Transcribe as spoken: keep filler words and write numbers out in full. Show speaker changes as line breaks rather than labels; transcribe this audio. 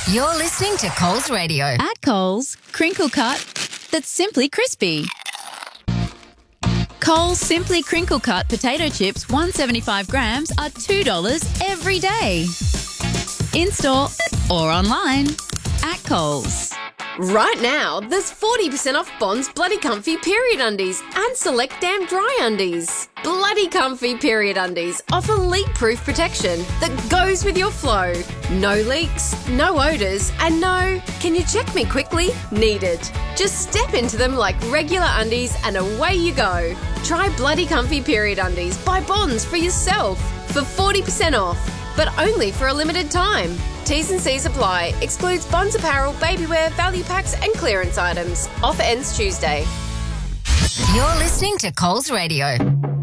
You're listening to Coles Radio.
At Coles, crinkle cut that's simply crispy. Coles Simply Crinkle Cut potato chips, one hundred seventy-five grams, are two dollars every day. In-store or online at Coles.
Right now, there's forty percent off Bond's Bloody Comfy period undies and select damn dry undies. Bloody Comfy period undies offer leak-proof protection that goes with your flow. No leaks, no odours, and no, can you check me quickly, needed. Just step into them like regular undies and away you go. Try Bloody Comfy period undies by Bonds for yourself for forty percent off, but only for a limited time. T's and C's apply. Excludes Bonds apparel, babywear, value packs and clearance items. Offer ends Tuesday.
You're listening to Coles Radio.